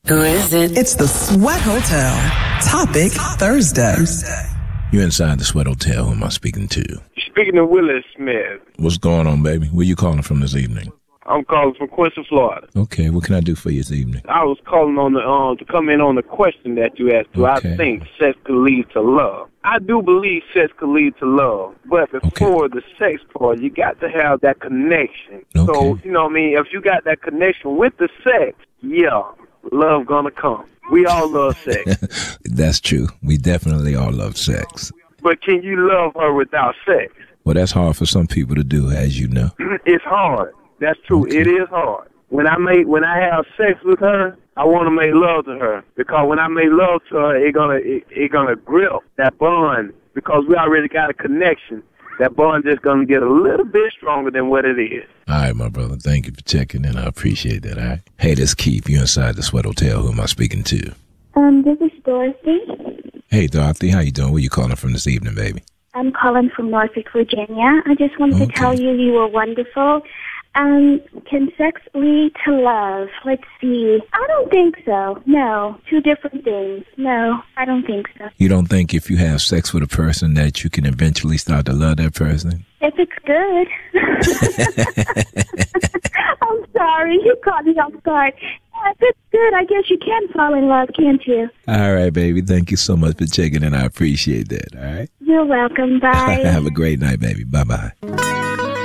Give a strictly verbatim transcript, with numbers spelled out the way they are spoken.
Who is it? It's the Sweat Hotel. Topic Thursday. You're inside the Sweat Hotel. Who am I speaking to? Speaking of Willis Smith. What's going on, baby? Where you calling from this evening? I'm calling from Quincy, Florida. Okay, what can I do for you this evening? I was calling on the um to come in on the question that you asked. Do Okay. I think sex could lead to love? I do believe sex could lead to love, but before the sex part, you got to have that connection. Okay. So you know what I mean. If you got that connection with the sex, yeah, love gonna come. We all love sex. That's true. We definitely all love sex. But can you love her without sex? Well, that's hard for some people to do, as you know. It's hard. That's true. Okay. It is hard. When I make when I have sex with her, I want to make love to her, because when I make love to her, it gonna it, it gonna grip that bond, because we already got a connection. That bond just gonna get a little bit stronger than what it is. All right, my brother. Thank you for checking in. I appreciate that, all right? Hey, this is Keith. You're inside the Sweat Hotel. Who am I speaking to? Um, this is Dorothy. Hey, Dorothy. How you doing? Where you calling from this evening, baby? I'm calling from Norfolk, Virginia. I just wanted Okay. to tell you you were wonderful. Um, can sex lead to love? Let's see. I don't think so. No. Two different things. No, I don't think so. You don't think if you have sex with a person that you can eventually start to love that person? If it's good. I'm sorry. You caught me off guard. Yeah, if it's good, I guess you can fall in love, can't you? All right, baby. Thank you so much for checking in. I appreciate that, all right? You're welcome. Bye. Have a great night, baby. Bye-bye.